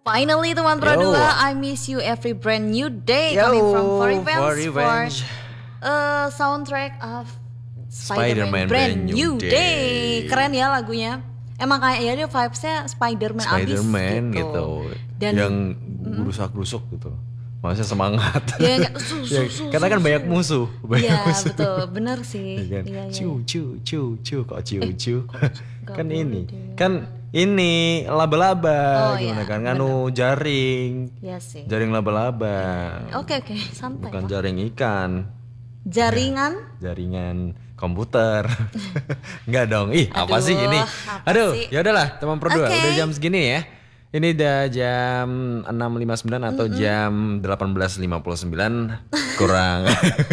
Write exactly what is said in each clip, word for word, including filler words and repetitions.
Finally teman Pro Yo. dua, I miss you every brand new day. Yo, Coming from For Revenge For for, Revenge. uh, soundtrack of Spider-Man Spider-Man Brand New Day. Day. Keren ya lagunya. Emang kayak ya dia vibes-nya Spider-Man, Spider-Man abis gitu. gitu. Dan yang gerusak-gerusuk gitu. Maksudnya semangat. ya kayak su, su, Ya, su, karena kan su, banyak su. musuh. Banyak Iya musuh. betul, bener sih. Ya kan? Iya, iya, Cu iya. cu cu cu kok ciu cu. nggak Kan boleh ini. deh. Kan ini laba-laba Oh, gimana iya, kan? Nganu jaring. Iya sih. Jaring laba-laba. Oke oke, santai. Bukan Pak. jaring ikan. Jaringan. Jaringan komputer. Enggak dong. Ih, apa Aduh, sih ini? apa Aduh, sih? ya udahlah, teman Pro dua, Oke. udah jam segini ya. Ini udah jam enam lima puluh sembilan atau Mm-mm. jam delapan belas lima puluh sembilan kurang.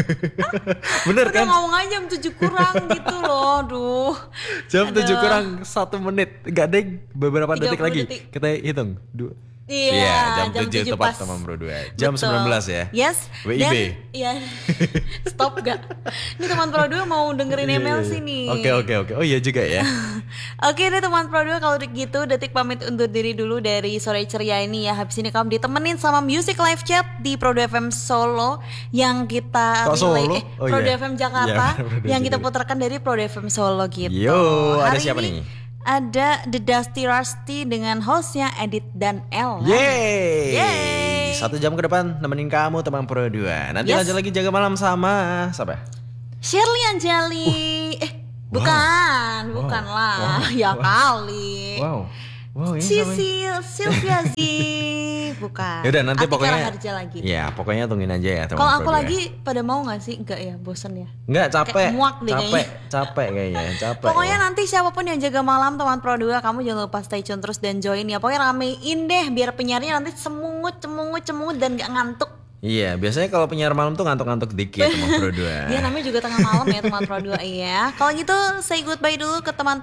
Bener Udah kan? ngomong aja jam tujuh kurang gitu loh, aduh. Jam Aduh. tujuh kurang satu menit. Enggak deh, beberapa tiga detik puluh lagi. detik. Kita hitung. Dua. Iya, jam jam tujuh tujuh tepat pas. teman Pro dua. Jam Betul. sembilan belas ya. Yes. W I B. Dan, iya. Stop gak? Ini teman Pro dua mau dengerin Iya, email iya, iya. sih nih. Oke oke oke. Oh iya juga ya. Oke deh teman Pro dua, kalau gitu Detik pamit undur diri dulu dari sore ceria ini ya. Habis ini kamu ditemenin sama Music Live Chat di Pro dua F M Solo yang kita Kok relay Solo? eh Oh, Pro dua iya. F M Jakarta Iya, Pro dua yang kita Jakarta. putarkan dari Pro dua F M Solo gitu. Yo, ada Hari siapa ini nih? Ada The Dusty Rusty dengan hostnya Edit dan El. Yeay. Yeay. Satu jam ke depan nemenin kamu teman Pro dua. Nanti Yes. lanjut lagi jaga malam sama siapa? Shirley Anjali. Eh, bukan, bukan lah. Wow. Ya Wow. kali. Wow. Wow ini siapa? Sisil, Sylvia Z. Bukan. Yaudah nanti Atika pokoknya. Raharja lagi. Ya pokoknya tungguin aja ya teman Kalau Pro aku dua. lagi pada mau gak sih? Enggak ya, bosen ya. Enggak capek. Kayak muak deh capek, kayaknya. capek kayaknya, capek. Pokoknya ya. nanti siapapun yang jaga malam teman Pro dua, kamu jangan lupa stay tune terus dan join ya. Pokoknya ramein deh biar penyiarnya nanti semungut, cemungut, cemungut dan gak ngantuk. Iya, biasanya kalau penyiar malam tuh ngantuk-ngantuk dikit teman Pro dua. Dia namanya juga tengah malam ya teman Pro dua. Iya. Kalau gitu say goodbye dulu ke teman